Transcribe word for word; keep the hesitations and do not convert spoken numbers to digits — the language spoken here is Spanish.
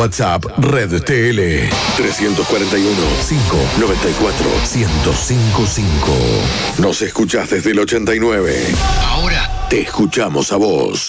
WhatsApp Red T L tres cuatro uno, cinco nueve cuatro, uno cero cinco cinco. Nos escuchás desde el ochenta y nueve. Ahora te escuchamos a vos.